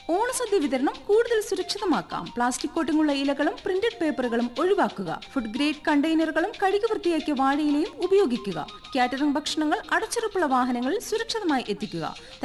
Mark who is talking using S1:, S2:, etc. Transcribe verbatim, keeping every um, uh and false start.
S1: ഓണസദ്യ വിതരണം കൂടുതൽ സുരക്ഷിതമാക്കാം. പ്ലാസ്റ്റിക് കോട്ടിംഗുള്ള ഇലകളും പ്രിന്റഡ് പേപ്പറുകളും ഒഴിവാക്കുക. ഫുഡ് ഗ്രേഡ് കണ്ടെയ്നറുകളും കഴുകി വൃത്തിയാക്കിയ വാഴയിലയും ഉപയോഗിക്കുക. കാറ്ററിംഗ് ഭക്ഷണങ്ങൾ അടച്ചുറപ്പുള്ള വാഹനങ്ങളിൽ സുരക്ഷിതമായി എത്തിക്കുക.